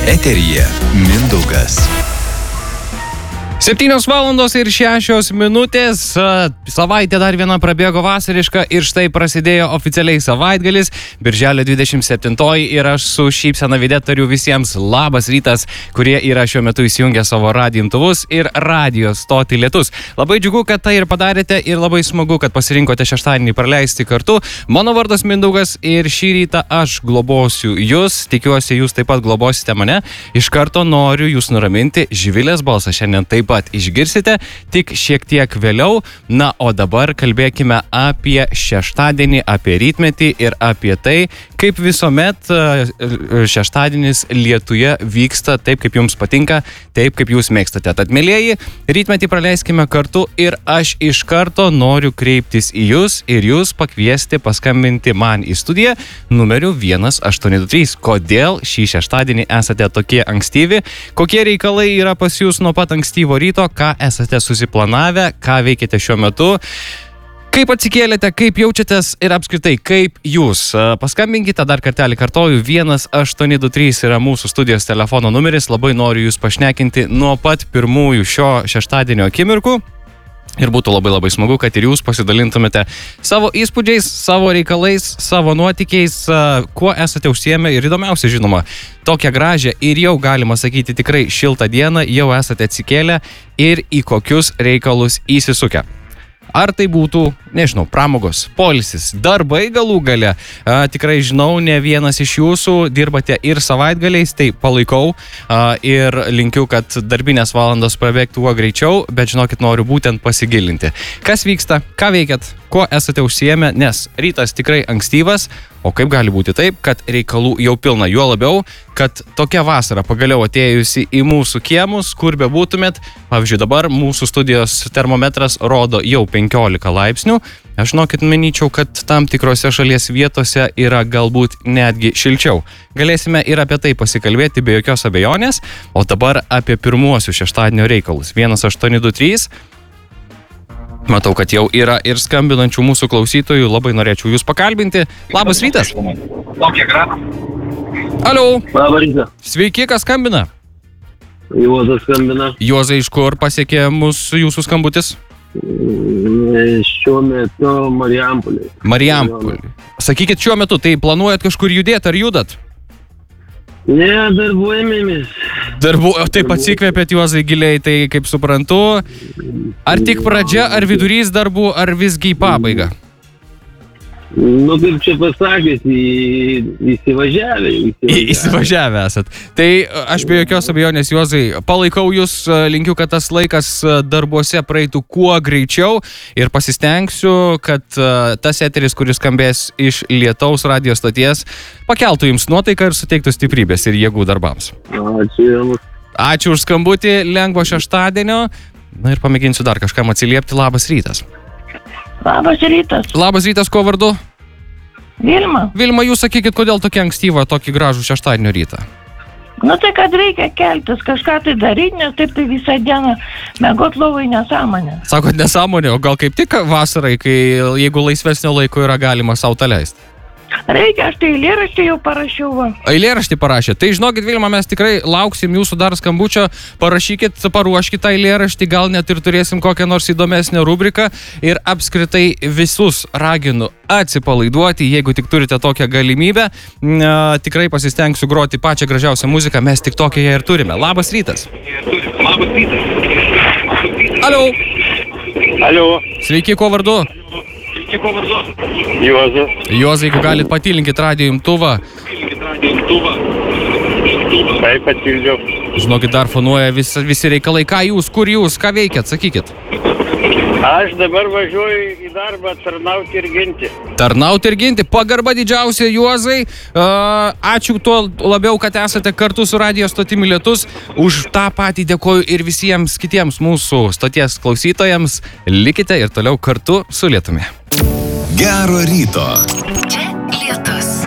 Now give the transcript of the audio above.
Eteryje Mindaugas. 7:06. Savaitė dar viena prabėgo vasariška ir štai prasidėjo oficialiai savaitgalis. Birželio 27 ir aš su šypsena veide tariu visiems labas rytas, kurie yra šiuo metu įsijungę savo radijo imtuvus ir radijo stotį Lietus. Labai džiugu, kad tai ir padarėte ir labai smagu, kad pasirinkote šeštadienį praleisti kartu. Mano vardas Mindaugas ir šį rytą aš globosiu jūs. Tikiuosi, jūs taip pat globosite mane. Iš karto noriu jūs nuraminti. Živilės balsą šiandien taip pat išgirsite, tik šiek tiek vėliau. Na, o dabar kalbėkime apie šeštadienį, apie rytmetį ir apie tai, kaip visuomet šeštadienis Lietuje vyksta taip, kaip jums patinka, taip, kaip jūs mėgstate. Tad, mielieji, rytmetį praleiskime kartu ir aš iš karto noriu kreiptis į jūs ir jūs pakviesti paskambinti man į studiją numeriu 1823. Kodėl šį šeštadienį esate tokie ankstyvi? Kokie reikalai yra pas jūs nuo pat ankstyvo ryto? Ką esate susiplanavę? Ką veikite šiuo metu? Kaip atsikėlėte, kaip jaučiatės ir apskritai, kaip jūs? Paskambinkite, dar kartelį kartoju, 1823 yra mūsų studijos telefono numeris. Labai noriu jūs pašnekinti nuo pat pirmųjų šio šeštadienio akimirkų. Ir būtų labai smagu, kad ir jūs pasidalintumėte savo įspūdžiais, savo reikalais, savo nuotykiais, kuo esate užsiėmę ir įdomiausia, žinoma, tokią gražią ir jau galima sakyti tikrai šiltą dieną jau esate atsikėlę ir į kokius reikalus įsisukę. Ar tai būtų, nežinau, pramogos, poilsis, darbai galų gale. Tikrai žinau, ne vienas iš jūsų dirbate ir savaitgaliais, tai palaikau ir linkiu, kad darbinės valandos prabėgtų kuo greičiau, bet žinokit, noriu būtent pasigilinti. Kas vyksta, ką veikiat, kuo esate užsiėmę, nes rytas tikrai ankstyvas, o kaip gali būti taip, kad reikalų jau pilna, juo labiau, kad tokia vasara pagaliau atėjusi į mūsų kiemus, kur be būtumėt. Pavyzdžiui, dabar mūsų studijos termometras rodo jau 15 laipsnių. Aš žinokit, manyčiau, kad tam tikrose šalies vietose yra galbūt netgi šilčiau. Galėsime ir apie tai pasikalbėti be jokios abejonės, o dabar apie pirmuosius šeštadienio reikalus. 1823. Matau, kad jau yra ir skambinančių mūsų klausytojų. Labai norėčiau jūs pakalbinti. Labas rytas. Alio. Labas rytas. Sveiki, kas skambina? Juozas skambina. Juozai, iš kur pasiekė mūsų jūsų skambutis? Šiuo metu Marijampolė. Marijampolė. Sakykit, šiuo metu, tai planuojat kažkur judėti ar judat? Ne, darbuojamėmis. Taip atsikvėpėt, Juozai, giliai, tai kaip suprantu. Ar tik pradžia, ar vidurys darbų, ar visgi į pabaigą? Nu, kaip čia pasakėt, Įsivažiavę esat. Tai aš be jokios abejonės, Juozai, palaikau jūs, linkiu, kad tas laikas darbuose praeitų kuo greičiau ir pasistengsiu, kad tas eteris, kuris skambės iš Lietaus radijo stoties, pakeltų jums nuotaiką ir suteiktų stiprybės ir jėgų darbams. Ačiū jums. Ačiū už skambutį, lengvo šeštadienio. Na ir pamėginsiu dar kažkam atsiliepti. Labas rytas. Labas rytas. Labas rytas, kuo vardu? Vilma. Vilma, jūs sakykit, kodėl tokia ankstyva, tokį gražų šeštadienio rytą? Nu tai, kad reikia keltis, kažką tai daryti, nes taip tai visą dieną miegot lovai nesąmonė. Sakot nesąmonė, o gal kaip tik vasarai, kai jeigu laisvesnio laiko yra galima sau tą leisti? Reikia, aš tai eilėraštį jau parašiau. Va. Eilėraštį parašė. Tai žinokit, Vilma, mes tikrai lauksim jūsų dar skambučio. Parašykit, paruoškit tą eilėraštį, gal net ir turėsim kokią nors įdomesnę rubriką. Ir apskritai visus raginu atsipalaiduoti, jeigu tik turite tokią galimybę. Tikrai pasistengsiu groti pačią gražiausią muziką, mes tik tokią ją ir turime. Labas rytas. Alio. Alio. Sveiki, kuo vardu? Juozas. Juozai, jeigu galit, patylinkit radijo imtuvą. Taip, patildžiau. Žinokit, dar fonuoja visi reikalai. Ką jūs, kur jūs, ką veikiat, sakykit. Aš dabar važiuoju į darbą tarnauti ir ginti. Tarnauti ir ginti. Pagarba didžiausia, Juozai. Ačiū tuo labiau, kad esate kartu su radijo stotimi Lietus. Už tą patį dėkoju ir visiems kitiems mūsų stoties klausytojams. Likite ir toliau kartu su Lietumi. Gero ryto.